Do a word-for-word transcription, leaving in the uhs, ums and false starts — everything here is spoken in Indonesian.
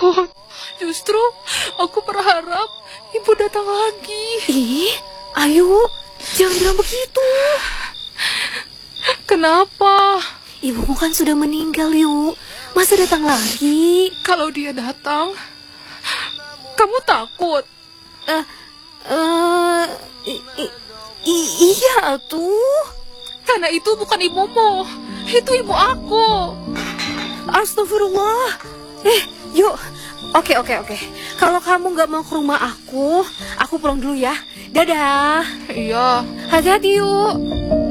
takut. Justru aku berharap ibu datang lagi. Ih, Ayu, jangan bilang begitu. Kenapa? Ibumu kan sudah meninggal, Yu. Masa datang lagi? Kalau dia datang, kamu takut? Eh, uh, uh, iya tuh. Karena itu bukan ibumu, itu ibu aku. Astagfirullah. Eh, yuk. Oke, oke, oke. Kalau kamu nggak mau ke rumah aku, aku pulang dulu ya. Dadah. Iya. Hati-hati, yuk.